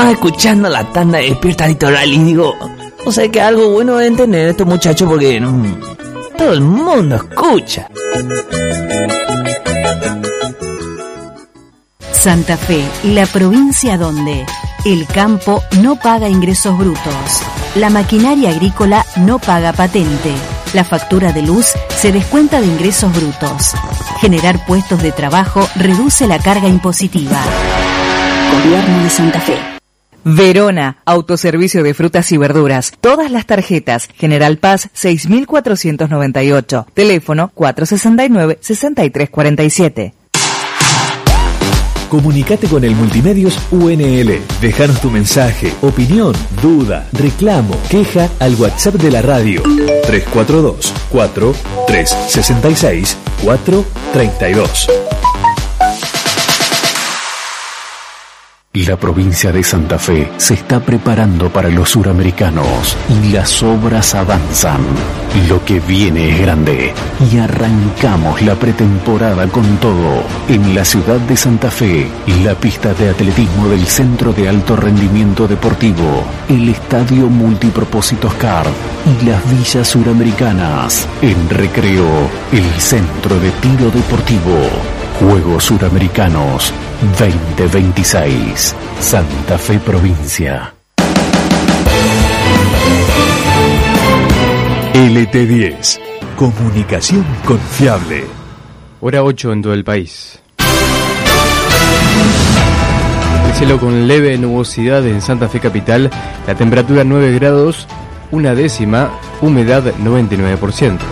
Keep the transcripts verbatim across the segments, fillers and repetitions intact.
estaba escuchando la tanda de Despierta Litoral y digo, o sea que algo bueno deben tener estos muchachos porque no, todo el mundo escucha. Santa Fe, la provincia donde el campo no paga ingresos brutos, la maquinaria agrícola no paga patente, la factura de luz se descuenta de ingresos brutos. Generar puestos de trabajo reduce la carga impositiva. Gobierno de Santa Fe. Verona, autoservicio de frutas y verduras. Todas las tarjetas. General Paz seis mil cuatrocientos noventa y ocho. Teléfono cuatro sesenta y nueve, sesenta y tres cuarenta y siete. Comunicate con el Multimedios U N L. Déjanos tu mensaje, opinión, duda, reclamo, queja al WhatsApp de la radio tres cuatro dos, cuatro, tres seis seis, cuatro tres dos. La provincia de Santa Fe se está preparando para los suramericanos y las obras avanzan. Lo que viene es grande y arrancamos la pretemporada con todo. En la ciudad de Santa Fe, la pista de atletismo del Centro de Alto Rendimiento Deportivo, el Estadio Multipropósitos C A R y las villas suramericanas. En Recreo, el Centro de Tiro Deportivo. Juegos Suramericanos veinte veintiséis. Santa Fe Provincia. L T diez. Comunicación confiable. Hora ocho en todo el país. El cielo con leve nubosidad en Santa Fe capital. La temperatura nueve grados, una décima, humedad noventa y nueve por ciento.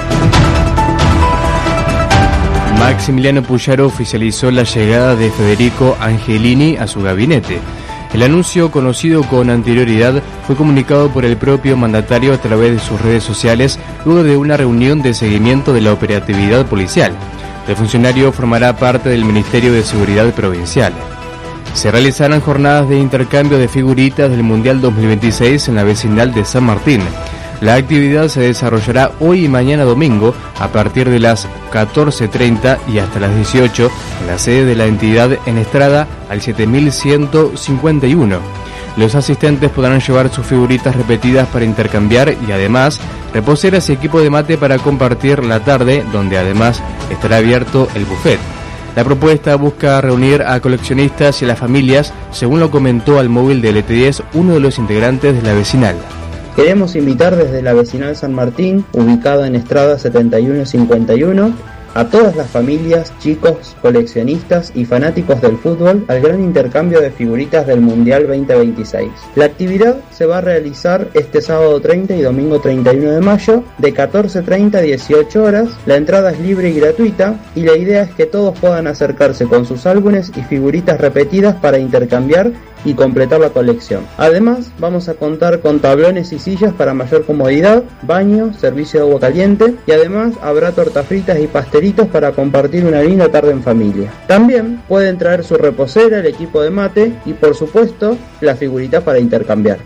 Maximiliano Puyaro oficializó la llegada de Federico Angelini a su gabinete. El anuncio, conocido con anterioridad, fue comunicado por el propio mandatario a través de sus redes sociales luego de una reunión de seguimiento de la operatividad policial. El funcionario formará parte del Ministerio de Seguridad Provincial. Se realizarán jornadas de intercambio de figuritas del Mundial dos mil veintiséis en la vecinal de San Martín. La actividad se desarrollará hoy y mañana domingo a partir de las catorce treinta y hasta las dieciocho en la sede de la entidad en Estrada al siete mil ciento cincuenta y uno. Los asistentes podrán llevar sus figuritas repetidas para intercambiar y además reposeras y equipo de mate para compartir la tarde, donde además estará abierto el buffet. La propuesta busca reunir a coleccionistas y a las familias, según lo comentó al móvil de L T diez uno de los integrantes de la vecinal. Queremos invitar desde la vecinal San Martín, ubicada en Estrada setenta y uno cincuenta y uno, a todas las familias, chicos, coleccionistas y fanáticos del fútbol al gran intercambio de figuritas del Mundial veinte veintiséis. La actividad se va a realizar este sábado treinta y domingo treinta y uno de mayo de catorce treinta a dieciocho horas. La entrada es libre y gratuita y la idea es que todos puedan acercarse con sus álbumes y figuritas repetidas para intercambiar y completar la colección. Además, vamos a contar con tablones y sillas para mayor comodidad, baño, servicio de agua caliente y además habrá tortas fritas y pastelitos para compartir una linda tarde en familia. También pueden traer su reposera, el equipo de mate y por supuesto la figurita para intercambiar.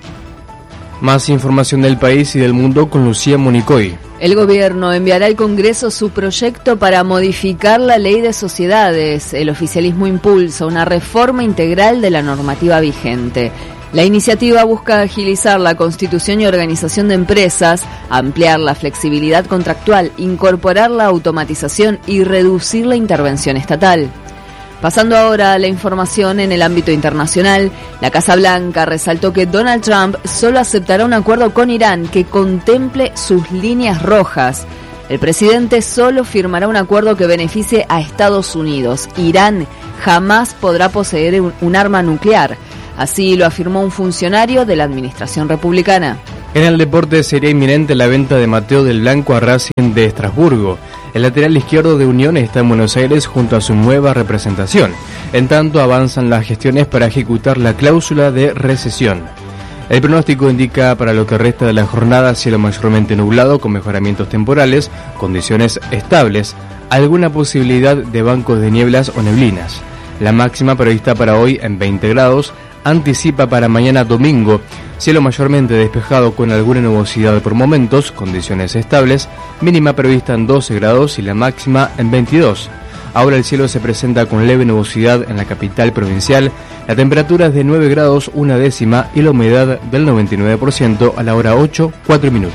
Más información del país y del mundo con Lucía Monicoy. El gobierno enviará al Congreso su proyecto para modificar la ley de sociedades. El oficialismo impulsa una reforma integral de la normativa vigente. La iniciativa busca agilizar la constitución y organización de empresas, ampliar la flexibilidad contractual, incorporar la automatización y reducir la intervención estatal. Pasando ahora a la información en el ámbito internacional, la Casa Blanca resaltó que Donald Trump solo aceptará un acuerdo con Irán que contemple sus líneas rojas. El presidente solo firmará un acuerdo que beneficie a Estados Unidos. Irán jamás podrá poseer un, un arma nuclear. Así lo afirmó un funcionario de la administración republicana. En el deporte sería inminente la venta de Mateo del Blanco a Racing de Estrasburgo. El lateral izquierdo de Unión está en Buenos Aires junto a su nueva representación. En tanto, avanzan las gestiones para ejecutar la cláusula de rescisión. El pronóstico indica para lo que resta de la jornada cielo mayormente nublado con mejoramientos temporales, condiciones estables, alguna posibilidad de bancos de nieblas o neblinas. La máxima prevista para hoy en veinte grados, anticipa para mañana domingo, cielo mayormente despejado con alguna nubosidad por momentos, condiciones estables, mínima prevista en doce grados y la máxima en veintidós. Ahora el cielo se presenta con leve nubosidad en la capital provincial, La temperatura es de nueve grados una décima y la humedad del noventa y nueve por ciento a la hora ocho, cuatro minutos.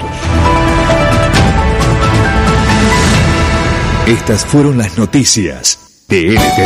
Estas fueron las noticias de L T